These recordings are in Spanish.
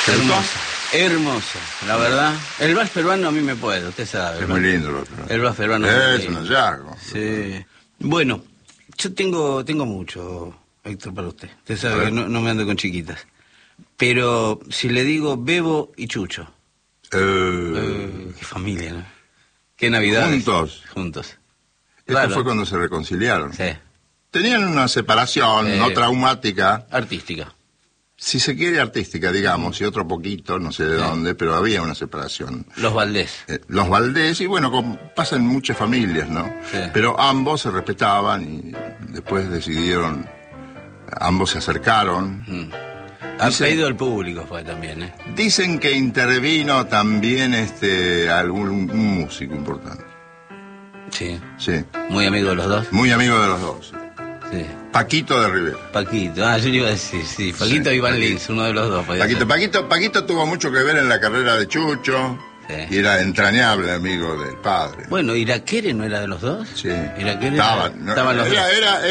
Hermoso, hermoso, la verdad. El vals peruano a mí me puede, usted sabe. Es muy lindo el vals peruano. El vals peruano es un hallazgo. Sí. Bueno, yo tengo mucho, Héctor, para usted. Usted sabe que no me ando con chiquitas. Pero si le digo Bebo y Chucho. Qué familia, ¿no? Qué Navidad. Juntos. Esto claro. Fue cuando se reconciliaron. Sí. Tenían una separación no traumática. Artística. Si se quiere artística, digamos, y otro poquito, no sé de dónde, pero había una separación. Los Valdés. Los Valdés, y bueno, pasa en muchas familias, ¿no? Sí. Pero ambos se respetaban y después decidieron, ambos se acercaron. Han pedido al público fue también, ¿eh? Dicen que intervino también un músico importante. Sí. Sí. ¿Muy amigo de los dos? Muy amigo de los dos. Sí. Paquito de Rivera. Paquito, yo le iba a decir, sí. Paquito y Iván Lins, uno de los dos. Paquito tuvo mucho que ver en la carrera de Chucho. Sí. Y era entrañable amigo del padre. Bueno, ¿Iraquere no era de los dos? Sí. Iraquere estaban los dos.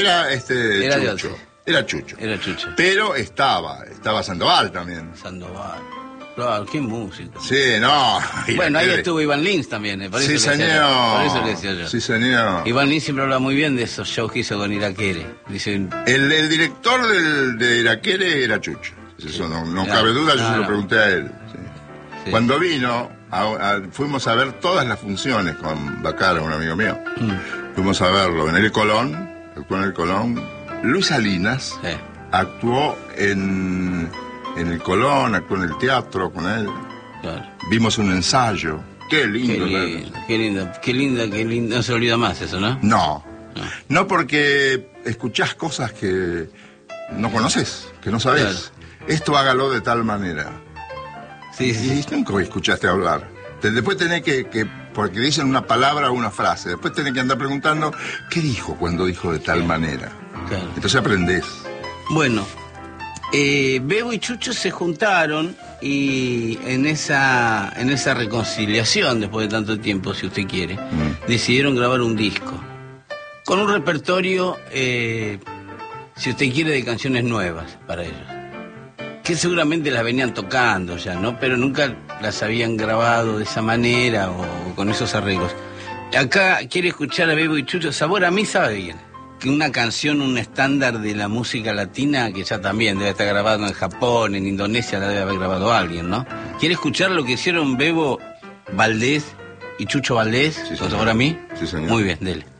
Era Chucho. Era Chucho. Era Chucho. Pero estaba Sandoval también. Sandoval. Claro, qué músico. Sí, no. Bueno, ahí estuvo Iván Lins también, por eso sí, señor. Por eso le decía yo. Sí, señor. Iván Lins siempre habla muy bien de esos shows que hizo con Iraquere. Dicen... El director de Iraquere era Chucho. Eso no cabe duda, yo se lo pregunté a él. Sí. Sí. Cuando vino, fuimos a ver todas las funciones con Bacara, un amigo mío. Fuimos a verlo en el Colón, actuó en el Colón. Luis Salinas actuó en el Colón, actuó en el teatro con él. Claro. Vimos un ensayo. Qué lindo. Qué lindo. No se olvida más eso, ¿no? No, porque escuchás cosas que no conoces, que no sabés. Claro. Esto hágalo de tal manera. Sí. Y nunca escuchaste hablar. Después tenés que porque dicen una palabra o una frase. Después tenés que andar preguntando, ¿qué dijo cuando dijo de tal manera? Claro. Entonces aprendés. Bueno, Bebo y Chucho se juntaron y en esa reconciliación, después de tanto tiempo, si usted quiere, decidieron grabar un disco. Con un repertorio, si usted quiere, de canciones nuevas para ellos. Que seguramente las venían tocando ya, ¿no? Pero nunca las habían grabado de esa manera o con esos arreglos. Acá quiere escuchar a Bebo y Chucho. Sabor a mí sabe bien. Que una canción, un estándar de la música latina, que ya también debe estar grabado en Japón, en Indonesia, la debe haber grabado alguien, ¿no? ¿Quiere escuchar lo que hicieron Bebo Valdés y Chucho Valdés? Sí, ¿Con Sabor a mí? Sí, señor. Muy bien, dele.